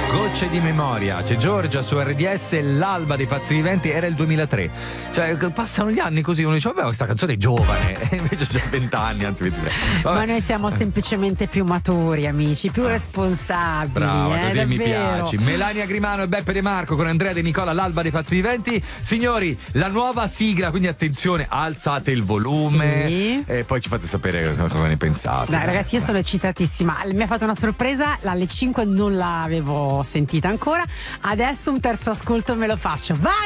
Gocce di memoria. C'è Giorgia su RDS, l'alba dei pazzi viventi era il 2003. Cioè passano gli anni così, uno dice vabbè questa canzone è giovane e invece c'ha 20 anni, anzi 23. Ma noi siamo semplicemente più maturi, amici, più responsabili. Brava, così mi davvero. piaci. Melania Grimano e Beppe De Marco con Andrea De Nicola, l'alba dei pazzi viventi. Signori, la nuova sigla, quindi attenzione, alzate il volume, sì, e poi ci fate sapere cosa ne pensate. Dai, ragazzi, io sono eccitatissima. Mi ha fatto una sorpresa, alle 5 non l'avevo sentita ancora. Adesso un terzo ascolto me lo faccio. Vai!